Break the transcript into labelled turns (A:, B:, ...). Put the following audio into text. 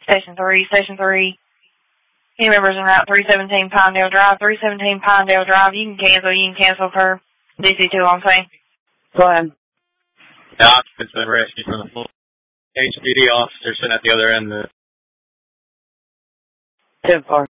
A: Station 3, Station 3. Any members en route 317 Pinedale Drive, 317 Pinedale Drive. You can cancel for DC2 on scene.
B: Go ahead.
C: The occupants have been rescued from the floor. HPD officer sitting at the other end of the
B: 10-4.